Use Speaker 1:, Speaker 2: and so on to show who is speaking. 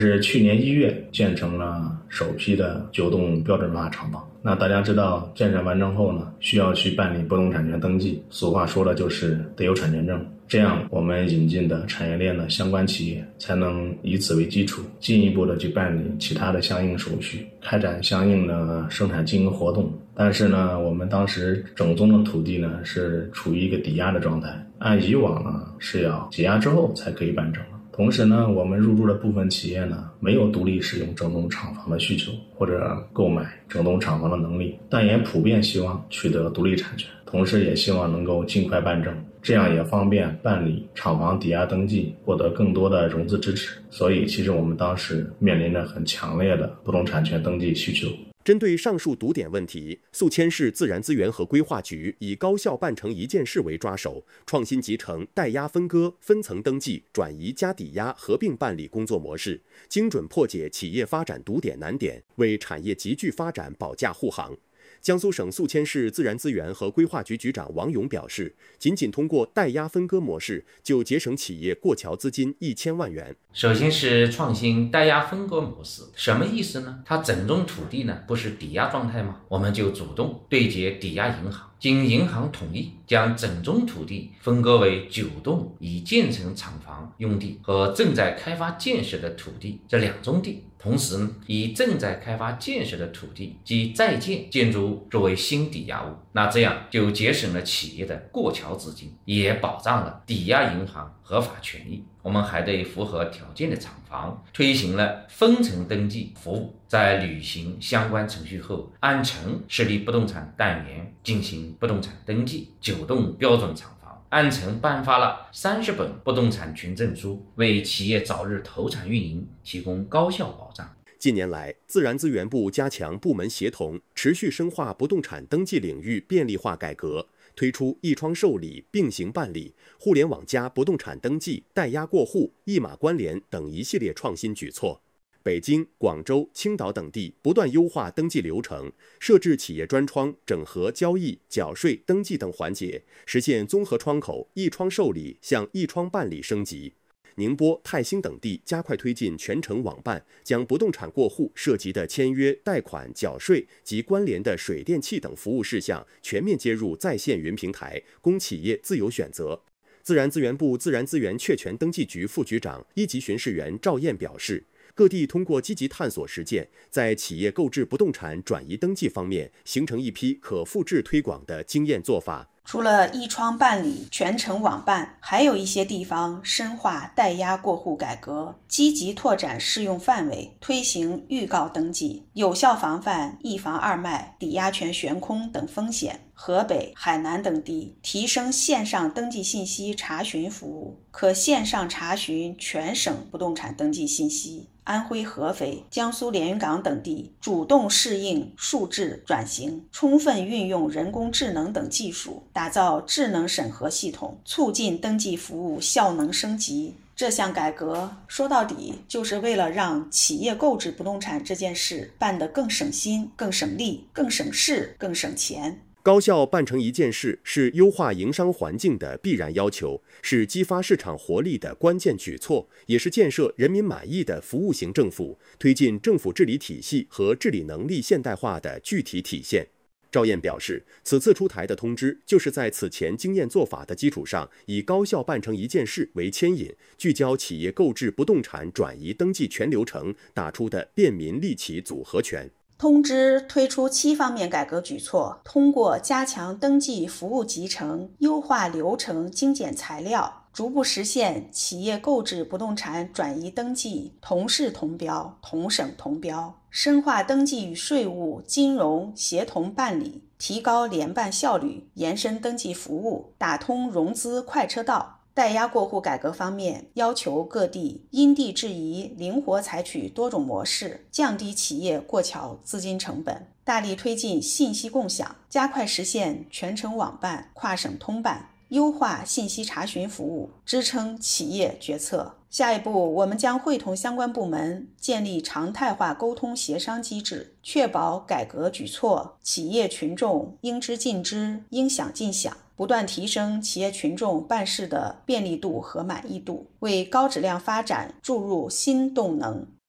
Speaker 1: 是去年1月建成了首批的9栋标准化厂房。那大家知道，建设完成后呢，需要去办理不动产权登记。俗话说的就是得有产权证，这样我们引进的产业链的相关企业才能以此为基础，进一步的去办理其他的相应手续，开展相应的生产经营活动。但是呢，我们当时整宗的土地呢是处于一个抵押的状态，按以往呢是要解押之后才可以办证。同时呢，我们入驻的部分企业呢，没有独立使用整栋厂房的需求，或者购买整栋厂房的能力，但也普遍希望取得独立产权，同时也希望能够尽快办证，这样也方便办理厂房抵押登记，获得更多的融资支持。所以其实我们当时面临着很强烈的不动产权登记需求。
Speaker 2: 针对上述堵点问题，宿迁市自然资源和规划局以高效办成一件事为抓手，创新集成代押分割、分层登记、转移加抵押合并办理工作模式，精准破解企业发展堵点难点，为产业集聚发展保驾护航。江苏省宿迁市自然资源和规划局局长王勇表示，仅通过代押分割模式就节省企业过桥资金1000万元。
Speaker 3: 首先是创新代押分割模式，什么意思呢？它整宗土地呢不是抵押状态吗？我们就主动对接抵押银行，经银行同意，将整宗土地分割为9栋已建成厂房用地和正在开发建设的土地这2宗地。同时呢，以正在开发建设的土地及在建建筑物作为新抵押物，那这样就节省了企业的过桥资金，也保障了抵押银行合法权益。我们还对符合条件的厂房推行了分层登记服务，在履行相关程序后，按层设立不动产单元进行不动产登记，9栋标准厂房按层颁发了30本不动产权证书，为企业早日投产运营提供高效保障。
Speaker 2: 近年来，自然资源部加强部门协同，持续深化不动产登记领域便利化改革，推出一窗受理、并行办理、互联网加不动产登记、代押过户、一码关联等一系列创新举措。北京、广州、青岛等地不断优化登记流程，设置企业专窗，整合交易、缴税、登记等环节，实现综合窗口一窗受理向一窗办理升级。宁波、泰兴等地加快推进全程网办，将不动产过户涉及的签约、贷款、缴税及关联的水电气等服务事项全面接入在线云平台，供企业自由选择。自然资源部自然资源确权登记局副局长、一级巡视员赵燕表示，各地通过积极探索实践，在企业购置不动产转移登记方面形成一批可复制推广的经验做法。
Speaker 4: 除了一窗办理、全程网办，还有一些地方深化代押过户改革，积极拓展适用范围，推行预告登记，有效防范一房二卖、抵押权悬空等风险。河北、海南等地提升线上登记信息查询服务，可线上查询全省不动产登记信息。安徽合肥、江苏连云港等地主动适应数字转型，充分运用人工智能等技术，打造智能审核系统，促进登记服务效能升级。这项改革说到底就是为了让企业购置不动产这件事办得更省心、更省力、更省事、更省钱。
Speaker 2: 高效办成一件事是优化营商环境的必然要求，是激发市场活力的关键举措，也是建设人民满意的服务型政府、推进政府治理体系和治理能力现代化的具体体现。赵燕表示，此次出台的通知就是在此前经验做法的基础上，以高效办成一件事为牵引，聚焦企业购置不动产转移登记全流程打出的便民利企组合拳。
Speaker 4: 通知推出7方面改革举措，通过加强登记服务集成、优化流程精简材料，逐步实现企业购置不动产转移登记同市同标、同省同标，深化登记与税务、金融协同办理，提高联办效率，延伸登记服务，打通融资快车道。代押过户改革方面，要求各地因地制宜，灵活采取多种模式，降低企业过桥资金成本，大力推进信息共享，加快实现全程网办、跨省通办，优化信息查询服务，支撑企业决策。下一步，我们将会同相关部门建立常态化沟通协商机制，确保改革举措企业群众应知尽知、应享尽享，不断提升企业群众办事的便利度和满意度，为高质量发展注入新动能。